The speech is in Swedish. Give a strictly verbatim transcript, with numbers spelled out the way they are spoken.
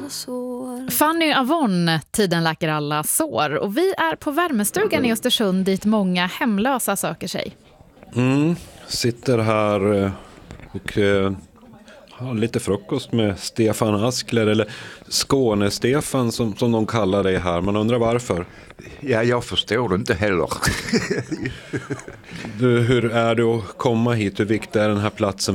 sår. Fanny Avon, Tiden läker alla sår. Och vi är på värmestugan i Östersund dit många hemlösa söker sig. Mm, sitter här och eh, har lite frukost med Stefan Askler, eller Skåne-Stefan som, som de kallar dig här. Man undrar varför. Ja, jag förstår det inte heller. Du, hur är det att komma hit? Hur viktig är den här platsen